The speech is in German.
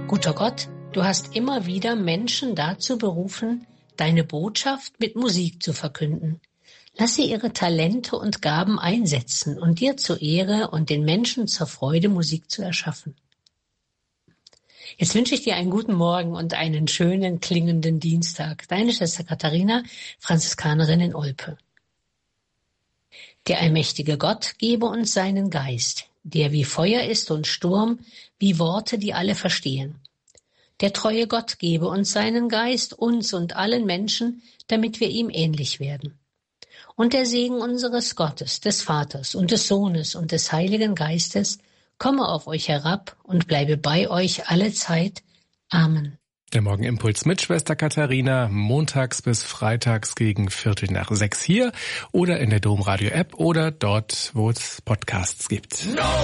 Guter Gott, du hast immer wieder Menschen dazu berufen, deine Botschaft mit Musik zu verkünden. Lass sie ihre Talente und Gaben einsetzen und dir zur Ehre und den Menschen zur Freude Musik zu erschaffen. Jetzt wünsche ich dir einen guten Morgen und einen schönen klingenden Dienstag. Deine Schwester Katharina, Franziskanerin in Olpe. Der allmächtige Gott gebe uns seinen Geist, der wie Feuer ist und Sturm, wie Worte, die alle verstehen. Der treue Gott gebe uns seinen Geist, uns und allen Menschen, damit wir ihm ähnlich werden. Und der Segen unseres Gottes, des Vaters und des Sohnes und des Heiligen Geistes komme auf euch herab und bleibe bei euch alle Zeit. Amen. Der Morgenimpuls mit Schwester Katharina, montags bis freitags gegen 5:45 hier oder in der Domradio-App oder dort, wo es Podcasts gibt. No!